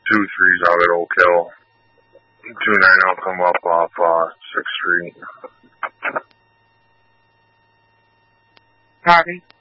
2-3's out at Oak Hill. 2-9 will come up off 6th Street. Copy.